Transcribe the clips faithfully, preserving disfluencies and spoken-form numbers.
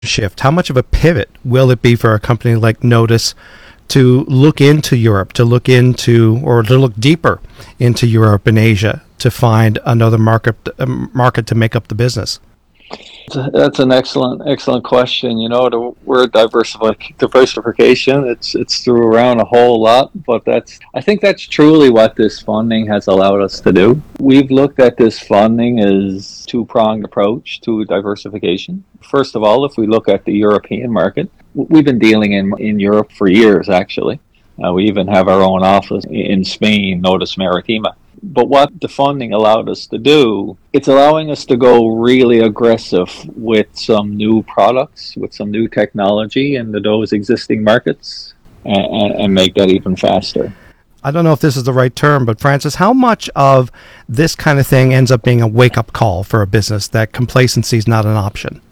shift? How much of a pivot will it be for a company like Notice to look into Europe, to look into, or to look deeper into Europe and Asia to find another market uh, market to make up the business? That's an excellent, excellent question. You know, the word diversific- diversification, it's it's threw around a whole lot, but that's I think that's truly what this funding has allowed us to do. We've looked at this funding as two-pronged approach to diversification. First of all, if we look at the European market, we've been dealing in in Europe for years, actually. Uh, we even have our own office in Spain, Notice Maritima. But what the funding allowed us to do, it's allowing us to go really aggressive with some new products, with some new technology into those existing markets, and, and make that even faster. I don't know if this is the right term, but Francis, how much of this kind of thing ends up being a wake-up call for a business that complacency is not an option?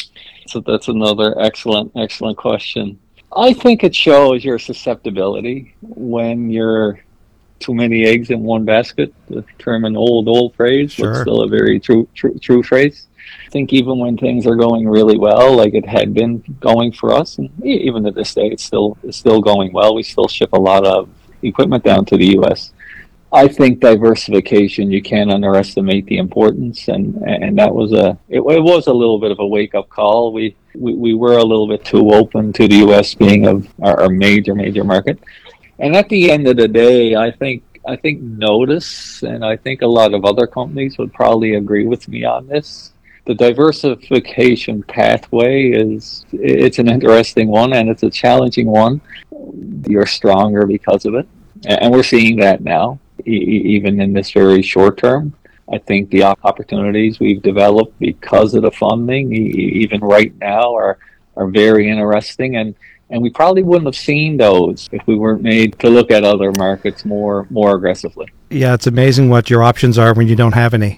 So that's another excellent, excellent question. I think it shows your susceptibility when you're too many eggs in one basket, to term an old, old phrase, sure. but still a very true, true, true phrase. I think even when things are going really well, like it had been going for us, and even to this day, it's still, it's still going well. We still ship a lot of equipment down to the U S. I think diversification, you can't underestimate the importance, and, and that was a, it, it was a little bit of a wake-up call. We, we, we were a little bit too open to the U S being a, our, our major, major market. And at the end of the day, I think I think Notice, and I think a lot of other companies would probably agree with me on this. The diversification pathway is it's an interesting one, and it's a challenging one. You're stronger because of it, and we're seeing that now, e- even in this very short term. I think the opportunities we've developed because of the funding, e- even right now, are are very interesting, and. And we probably wouldn't have seen those if we weren't made to look at other markets more more aggressively. Yeah, it's amazing what your options are when you don't have any.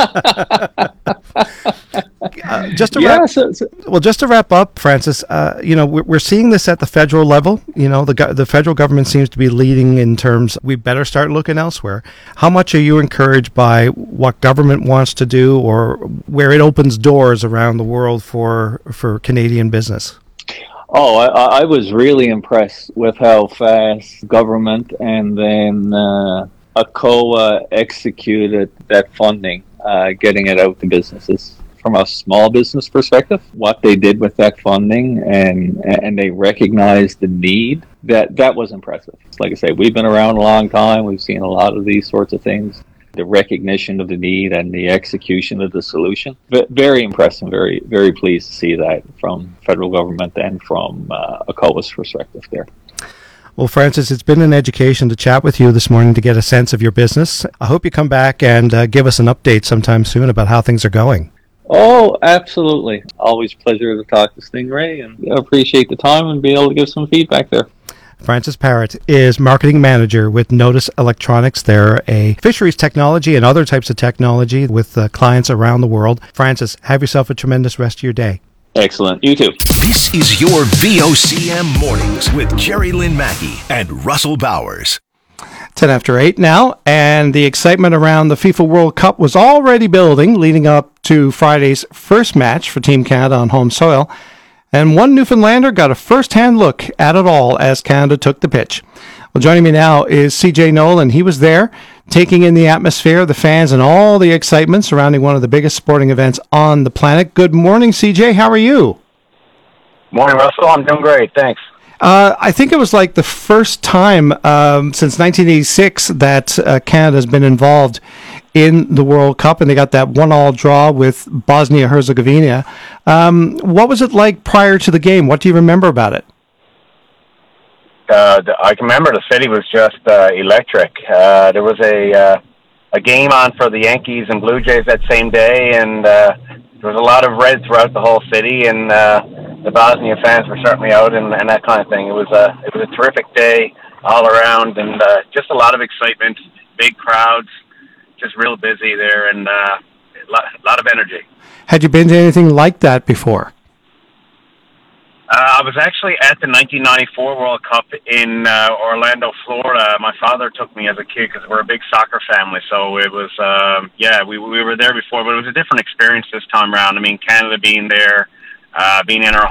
uh, just to yeah, wrap, so, so, well, just to wrap up, Francis, uh, you know, we're, we're seeing this at the federal level. You know, the the federal government seems to be leading in terms. We better start looking elsewhere. How much are you encouraged by what government wants to do, or where it opens doors around the world for for Canadian business? Oh, I, I was really impressed with how fast government and then uh, ACOA executed that funding, uh, getting it out to businesses. From a small business perspective, what they did with that funding, and and they recognized the need, that, that was impressive. Like I say, we've been around a long time. We've seen a lot of these sorts of things. The recognition of the need and the execution of the solution. But very impressed and very, very pleased to see that from federal government and from uh, ACOA's perspective there. Well, Francis, it's been an education to chat with you this morning to get a sense of your business. I hope you come back and uh, give us an update sometime soon about how things are going. Oh, absolutely. Always a pleasure to talk to Stingray, and I appreciate the time and be able to give some feedback there. Francis Parrott is marketing manager with Notice Electronics. They're a fisheries technology and other types of technology with uh, clients around the world. Francis, have yourself a tremendous rest of your day. Excellent. You too. This is your V O C M Mornings with Jerry Lynn Mackey and Russell Bowers. ten after eight now, and the excitement around the FIFA World Cup was already building leading up to Friday's first match for Team Canada on home soil. And one Newfoundlander got a first-hand look at it all as Canada took the pitch. Well, joining me now is C J Nolan. He was there, taking in the atmosphere, the fans, and all the excitement surrounding one of the biggest sporting events on the planet. Good morning, C J. How are you? Morning, Russell. I'm doing great. Thanks. Uh, I think it was like the first time um, since nineteen eighty-six that uh, Canada's been involved in the World Cup, and they got that one-all draw with Bosnia-Herzegovina. Um, what was it like prior to the game? What do you remember about it? Uh, I can remember the city was just uh, electric. Uh, there was a uh, a game on for the Yankees and Blue Jays that same day, and uh, there was a lot of red throughout the whole city, and uh, the Bosnia fans were certainly out, and, and that kind of thing. It was a it was a terrific day all around, and uh, just a lot of excitement, big crowds, just real busy there, and uh, a lot, a lot of energy. Had you been to anything like that before? Uh, I was actually at the nineteen ninety-four World Cup in uh, Orlando, Florida. My father took me as a kid because we're a big soccer family. So it was, uh, yeah, we we were there before, but it was a different experience this time around. I mean, Canada being there, uh, being in our